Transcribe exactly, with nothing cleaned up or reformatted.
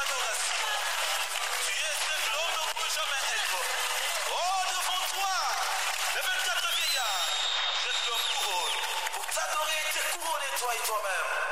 l'adoration. Tu es ce que l'homme ne peut jamais être. Oh, devant toi, les vingt-quatre vieillards jettent leur couronne pour t'adorer et te couronner toi et toi-même.